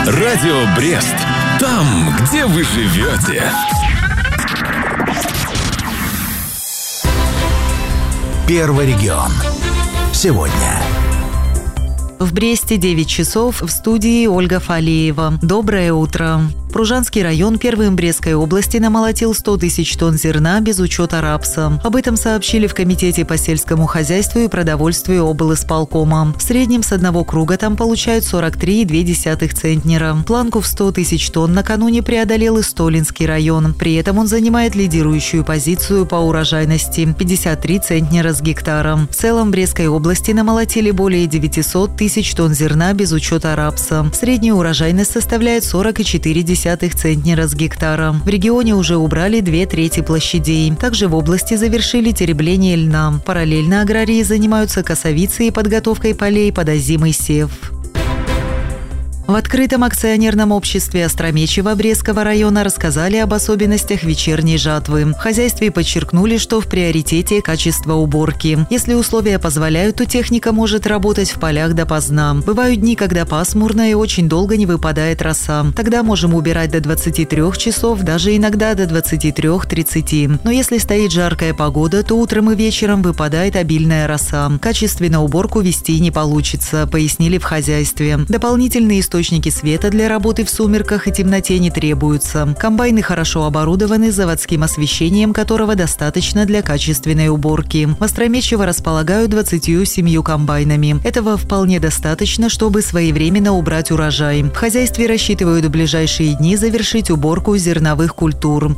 Радио Брест. Там, где вы живете. Первый регион. Сегодня. В Бресте 9 часов, в студии Ольга Фалеева. Доброе утро. Пружанский район первым Брестской области намолотил 100 тысяч тонн зерна без учета рапса. Об этом сообщили в Комитете по сельскому хозяйству и продовольствию облисполкома. В среднем с одного круга там получают 43,2 центнера. Планку в 100 тысяч тонн накануне преодолел и Столинский район. При этом он занимает лидирующую позицию по урожайности – 53 центнера с гектара. В целом в Брестской области намолотили более 900 тысяч тонн зерна без учета рапса. Средняя урожайность составляет 40,4 центнера с гектара. В регионе уже убрали 2/3 площадей. Также в области завершили теребление льна. Параллельно аграрии занимаются косовицей и подготовкой полей под озимый сев. В открытом акционерном обществе Остромечево Брестского района рассказали об особенностях вечерней жатвы. В хозяйстве подчеркнули, что в приоритете качество уборки. Если условия позволяют, то техника может работать в полях допоздна. Бывают дни, когда пасмурно и очень долго не выпадает роса. Тогда можем убирать до 23 часов, даже иногда до 23:30. Но если стоит жаркая погода, то утром и вечером выпадает обильная роса. Качественно уборку вести не получится, пояснили в хозяйстве. Дополнительные источники света для работы в сумерках и темноте не требуются. Комбайны хорошо оборудованы заводским освещением, которого достаточно для качественной уборки. В Остромечево располагают 27 комбайнами. Этого вполне достаточно, чтобы своевременно убрать урожай. В хозяйстве рассчитывают в ближайшие дни завершить уборку зерновых культур.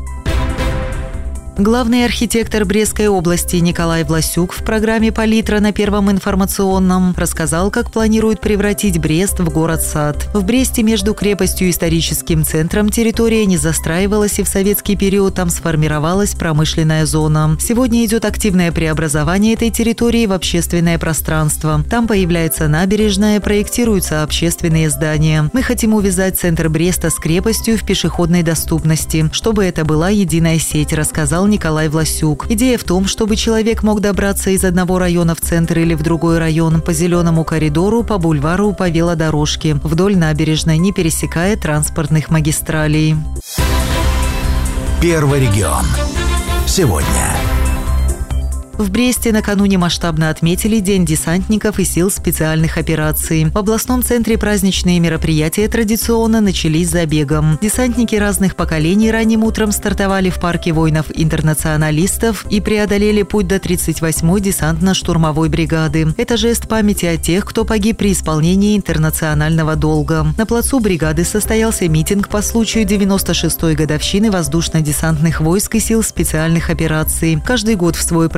Главный архитектор Брестской области Николай Власюк в программе «Палитра» на Первом информационном рассказал, как планирует превратить Брест в город-сад. В Бресте между крепостью и историческим центром территория не застраивалась, и в советский период там сформировалась промышленная зона. Сегодня идет активное преобразование этой территории в общественное пространство. Там появляется набережная, проектируются общественные здания. Мы хотим увязать центр Бреста с крепостью в пешеходной доступности, чтобы это была единая сеть, рассказал Николай Власюк. Идея в том, чтобы человек мог добраться из одного района в центр или в другой район по зеленому коридору, по бульвару, по велодорожке, вдоль набережной, не пересекая транспортных магистралей. Первый регион. Сегодня. В Бресте накануне масштабно отметили День десантников и сил специальных операций. В областном центре праздничные мероприятия традиционно начались забегом. Десантники разных поколений ранним утром стартовали в парке воинов-интернационалистов и преодолели путь до 38-й десантно-штурмовой бригады. Это жест памяти о тех, кто погиб при исполнении интернационального долга. На плацу бригады состоялся митинг по случаю 96-й годовщины воздушно-десантных войск и сил специальных операций. Каждый год в свой